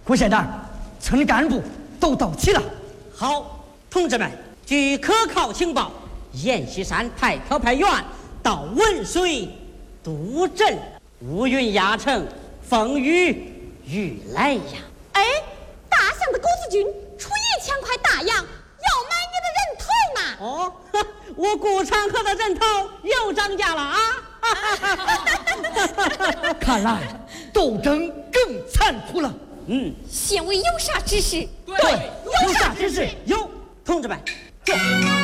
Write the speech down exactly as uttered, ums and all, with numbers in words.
胡县长，村干部都到齐了。 好，同志们，据可靠情报，阎锡山派特派员到文水督镇，乌云压城，风雨欲来呀！ 哎，大象的狗子军出一千块大洋，要买你的人头呢。 哦，我顾长河的人头又涨价了啊！ 看来斗争更残酷了。 嗯， 县委有啥指示？ 对，有啥指示？ 有，同志们，坐。